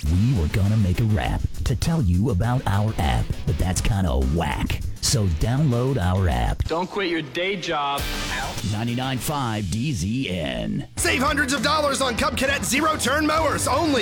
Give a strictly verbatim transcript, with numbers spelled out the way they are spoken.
We were gonna make a rap to tell you about our app, but that's kind of whack. So download our app. Don't quit your day job. ninety-nine point five D Z N. Save hundreds of dollars on Cub Cadet zero-turn mowers only